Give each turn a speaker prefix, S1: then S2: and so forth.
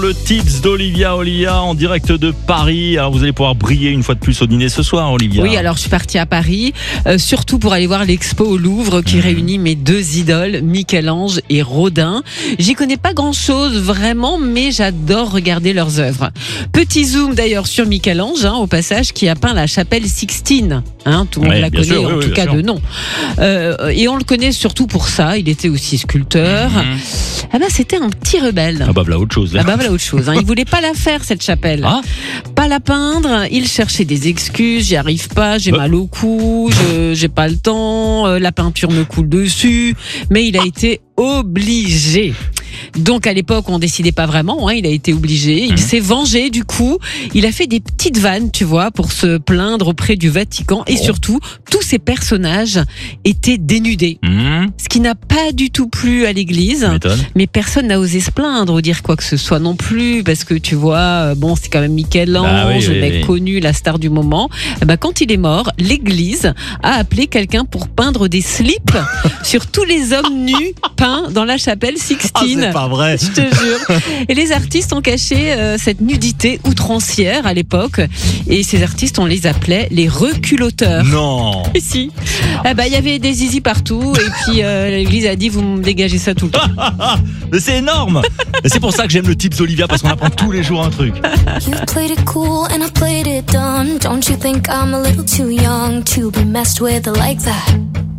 S1: Le tips d'Olivia en direct de Paris. Alors vous allez pouvoir briller une fois de plus au dîner ce soir, Olivia.
S2: Oui, alors je suis partie à Paris, surtout pour aller voir l'expo au Louvre qui réunit mes deux idoles, Michel-Ange et Rodin. J'y connais pas grand-chose vraiment, mais j'adore regarder leurs œuvres. Petit zoom d'ailleurs sur Michel-Ange, au passage, qui a peint la chapelle Sixtine. Tout le monde la connaît,
S1: sûr,
S2: en tout cas de nom. Et on le connaît surtout pour ça. Il était aussi sculpteur. C'était un petit rebelle.
S1: Voilà autre chose.
S2: Voilà autre chose. Il voulait pas la faire, cette chapelle. Pas la peindre. Il cherchait des excuses. J'y arrive pas. J'ai mal au cou. J'ai pas le temps. La peinture me coule dessus. Mais il a été obligé. Donc à l'époque on décidait pas vraiment, il a été obligé, il s'est vengé du coup, il a fait des petites vannes tu vois pour se plaindre auprès du Vatican et surtout tous ces personnages étaient dénudés. Ce qui n'a pas du tout plu à l'église, mais personne n'a osé se plaindre ou dire quoi que ce soit non plus parce que tu vois, c'est quand même Michel-Ange, le mec connu, la star du moment. Quand il est mort, l'église a appelé quelqu'un pour peindre des slips sur tous les hommes nus peints dans la chapelle Sixtine.
S1: C'est pas vrai.
S2: Je te jure. Et les artistes ont caché cette nudité outrancière à l'époque. Et ces artistes, on les appelait les reculotteurs.
S1: Non.
S2: Et si. Il y avait des zizi partout. Et puis l'église a dit, vous me dégagez ça tout le temps.
S1: Mais c'est énorme. Et c'est pour ça que j'aime le tips Olivia, parce qu'on apprend tous les jours un truc.
S3: You played it cool and I played it dumb. Don't you think I'm a little too young to be messed with like that?